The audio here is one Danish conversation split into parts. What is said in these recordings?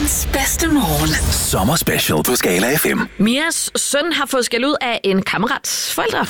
Verdens bedste morgen. Sommerspecial på Skala FM. Mias søn har fået skæld ud af en kammerats forældre.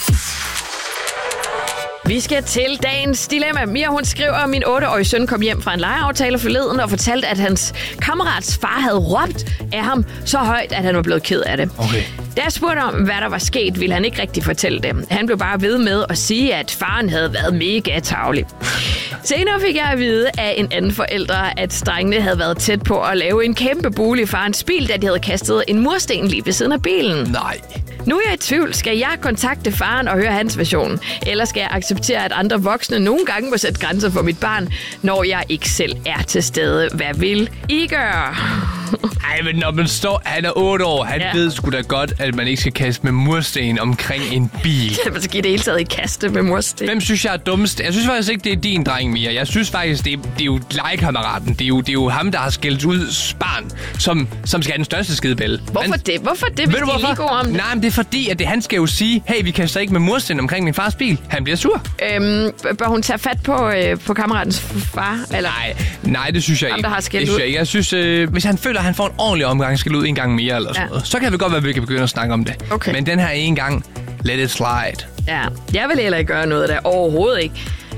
Vi skal til dagens dilemma. Mia, hun skriver, at min 8-årige søn kom hjem fra en legeaftale forleden og fortalte, at hans kammerats far havde råbt af ham så højt, at han var blevet ked af det. Okay. Da jeg spurgte om, hvad der var sket, ville han ikke rigtig fortælle det. Han blev bare ved med at sige, at faren havde været mega tarvelig. Senere fik jeg at vide af en anden forælder, at drengene havde været tæt på at lave en kæmpe bule i farens bil, da de havde kastet en mursten lige ved siden af bilen. Nej. Nu er jeg i tvivl. Skal jeg kontakte faren og høre hans version? Eller skal jeg acceptere, at andre voksne nogle gange må sætte grænser for mit barn, når jeg ikke selv er til stede? Hvad vil I gøre? Ej, men når man står... Han er 8 år. Han ved sgu da godt, at man ikke skal kaste med mursten omkring en bil. Man skal i det hele taget ikke kaste med mursten. Hvem synes jeg er dummest? Jeg synes faktisk ikke, det er din dreng, Mia. Jeg synes faktisk, det er jo legekammeraten. Det er jo ham, der har skældt ud barn, som skal have den største skidebælle. Hvorfor det? Hvorfor det, hvis de er lige gode om det? Nej, men det er fordi, at han skal jo sige, hey, vi kaster ikke med mursten omkring min fars bil. Han bliver sur. Bør hun tage fat på kammeratens far? Eller? Nej, det synes jeg ikke. Ham, der har skældt ud? Det synes jeg ikke. Jeg synes, hvis han føler, at han får en ordentlig omgang skældt ud en gang mere eller sådan noget, så kan det godt være, at vi kan begynde at snakke om det. Okay. Men den her en gang, let it slide. Ja, jeg vil heller ikke gøre noget der. Overhovedet ikke.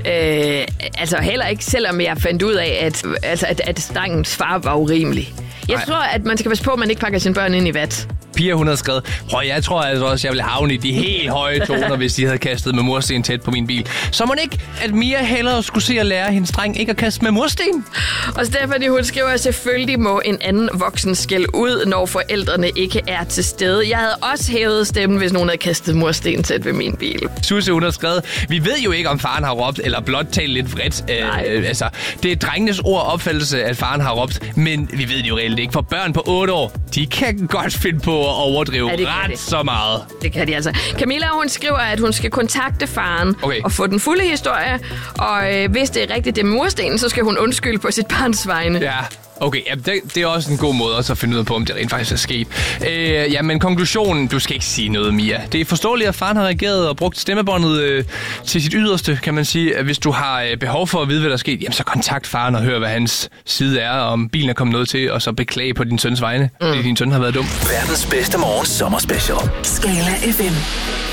Altså heller ikke, selvom jeg fandt ud af, at drengens far var urimelig. Jeg tror, at man skal passe på, at man ikke pakker sine børn ind i vat. Pia, hun har skrevet, jeg tror altså også, jeg ville havne i de helt høje toner, hvis de havde kastet med mursten tæt på min bil. Så må ikke, at Mia hellere skulle se at lære hendes dreng ikke at kaste med mursten. Og Stephanie, hun skriver, at selvfølgelig må en anden voksen skælde ud, når forældrene ikke er til stede. Jeg havde også hævet stemmen, hvis nogen havde kastet mursten tæt ved min bil. Susse, hun har skrevet, vi ved jo ikke, om faren har råbt, eller blot talt lidt vredt. Altså, det er drengenes ord og opfattelse, at faren har råbt, men vi ved det jo reelt ikke. For børn på 8 år, de kan godt finde på at overdrive ret så meget. Det kan de altså. Camilla, hun skriver, at hun skal kontakte faren og få den fulde historie. Og hvis det er rigtigt, det med murstenen, så skal hun undskylde på sit barns vegne. Ja. Okay, det er også en god måde også at finde ud af på, om det rent faktisk er sket. Men konklusionen, du skal ikke sige noget, Mia. Det er forståeligt, at faren har reageret og brugt stemmebåndet til sit yderste, kan man sige. Hvis du har behov for at vide, hvad der er sket, jamen, så kontakt faren og hør, hvad hans side er, om bilen er kommet noget til, og så beklage på din søns vegne, fordi din søn har været dum. Verdens bedste morgen sommerspecial. Skala FM.